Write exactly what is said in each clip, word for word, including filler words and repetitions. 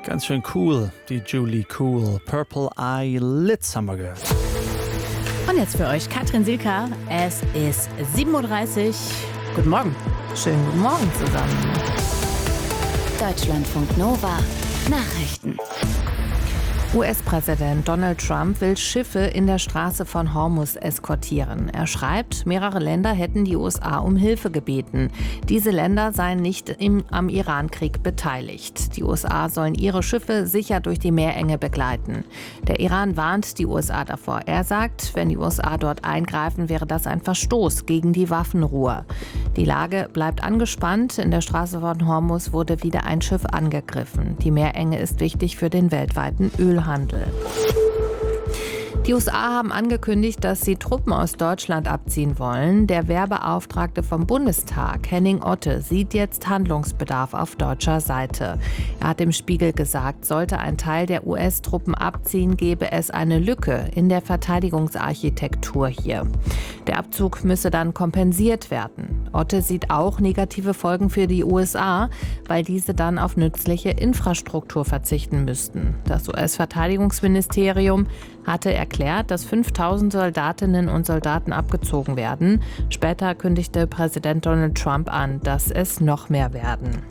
Ganz schön cool, die Julie Cool. Purple Eye Lids haben wir gehört. Und jetzt für euch Katrin Silka. Es ist sieben Uhr dreißig. Guten Morgen. Schönen guten Morgen zusammen. Deutschlandfunk Nova Nachrichten. U S-Präsident Donald Trump will Schiffe in der Straße von Hormuz eskortieren. Er schreibt, mehrere Länder hätten die U S A um Hilfe gebeten. Diese Länder seien nicht im, am Iran-Krieg beteiligt. Die U S A sollen ihre Schiffe sicher durch die Meerenge begleiten. Der Iran warnt die U S A davor. Er sagt, wenn die U S A dort eingreifen, wäre das ein Verstoß gegen die Waffenruhe. Die Lage bleibt angespannt. In der Straße von Hormuz wurde wieder ein Schiff angegriffen. Die Meerenge ist wichtig für den weltweiten Ölhandel. Die U S A haben angekündigt, dass sie Truppen aus Deutschland abziehen wollen. Der Wehrbeauftragte vom Bundestag, Henning Otte, sieht jetzt Handlungsbedarf auf deutscher Seite. Er hat dem Spiegel gesagt, sollte ein Teil der U S-Truppen abziehen, gäbe es eine Lücke in der Verteidigungsarchitektur hier. Der Abzug müsse dann kompensiert werden. Otte sieht auch negative Folgen für die U S A, weil diese dann auf nützliche Infrastruktur verzichten müssten. Das U S-Verteidigungsministerium hatte erklärt, dass fünftausend Soldatinnen und Soldaten abgezogen werden. Später kündigte Präsident Donald Trump an, dass es noch mehr werden.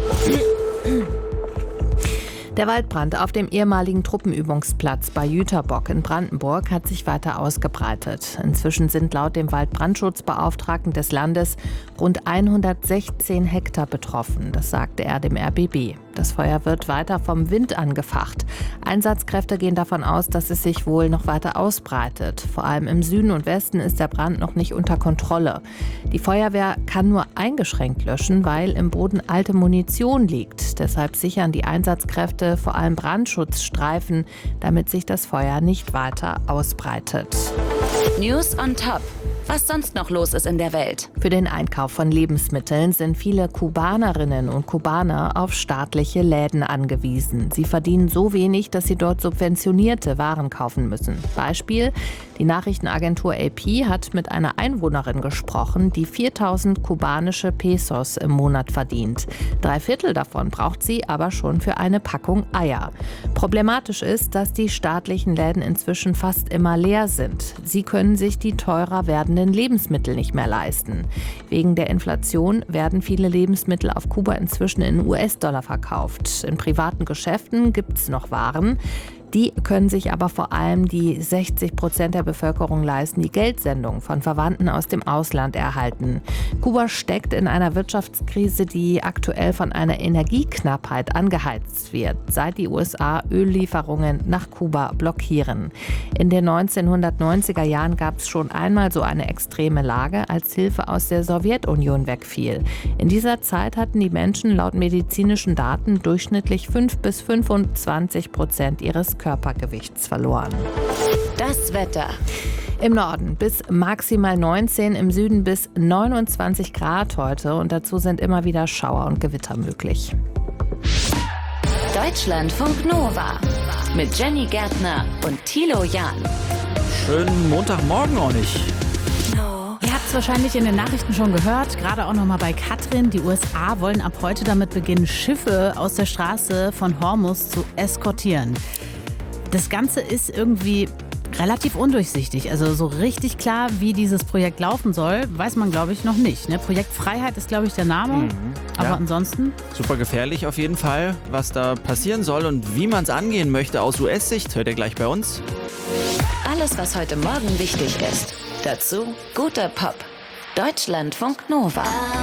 Der Waldbrand auf dem ehemaligen Truppenübungsplatz bei Jüterbock in Brandenburg hat sich weiter ausgebreitet. Inzwischen sind laut dem Waldbrandschutzbeauftragten des Landes rund hundertsechzehn Hektar betroffen. Das sagte er dem R B B. Das Feuer wird weiter vom Wind angefacht. Einsatzkräfte gehen davon aus, dass es sich wohl noch weiter ausbreitet. Vor allem im Süden und Westen ist der Brand noch nicht unter Kontrolle. Die Feuerwehr kann nur eingeschränkt löschen, weil im Boden alte Munition liegt. Deshalb sichern die Einsatzkräfte vor allem Brandschutzstreifen, damit sich das Feuer nicht weiter ausbreitet. News on Top. Was sonst noch los ist in der Welt. Für den Einkauf von Lebensmitteln sind viele Kubanerinnen und Kubaner auf staatliche Läden angewiesen. Sie verdienen so wenig, dass sie dort subventionierte Waren kaufen müssen. Beispiel: Die Nachrichtenagentur A P hat mit einer Einwohnerin gesprochen, die viertausend kubanische Pesos im Monat verdient. Drei Viertel davon braucht sie aber schon für eine Packung Eier. Problematisch ist, dass die staatlichen Läden inzwischen fast immer leer sind. Sie können sich die teurer werdenden Lebensmittel nicht mehr leisten. Wegen der Inflation werden viele Lebensmittel auf Kuba inzwischen in U S-Dollar verkauft. In privaten Geschäften gibt es noch Waren. Die können sich aber vor allem die sechzig Prozent der Bevölkerung leisten, die Geldsendungen von Verwandten aus dem Ausland erhalten. Kuba steckt in einer Wirtschaftskrise, die aktuell von einer Energieknappheit angeheizt wird, seit die U S A Öllieferungen nach Kuba blockieren. In den neunzehnhundertneunziger Jahren gab es schon einmal so eine extreme Lage, als Hilfe aus der Sowjetunion wegfiel. In dieser Zeit hatten die Menschen laut medizinischen Daten durchschnittlich fünf bis fünfundzwanzig Prozent ihres Körpergewichts verloren. Das Wetter. Im Norden bis maximal neunzehn, im Süden bis neunundzwanzig Grad heute und dazu sind immer wieder Schauer und Gewitter möglich. Deutschlandfunk Nova mit Jenny Gärtner und Thilo Jahn. Schönen Montagmorgen auch nicht. Ihr habt es wahrscheinlich in den Nachrichten schon gehört, gerade auch nochmal bei Katrin. Die U S A wollen ab heute damit beginnen, Schiffe aus der Straße von Hormuz zu eskortieren. Das Ganze ist irgendwie relativ undurchsichtig. Also so richtig klar, wie dieses Projekt laufen soll, weiß man, glaube ich, noch nicht. Ne? Projekt Freiheit ist, glaube ich, der Name. Mhm, ja. Aber ansonsten? Super gefährlich auf jeden Fall, was da passieren soll und wie man es angehen möchte aus U S-Sicht, hört ihr gleich bei uns. Alles, was heute Morgen wichtig ist. Dazu guter Pop. Deutschlandfunk Nova.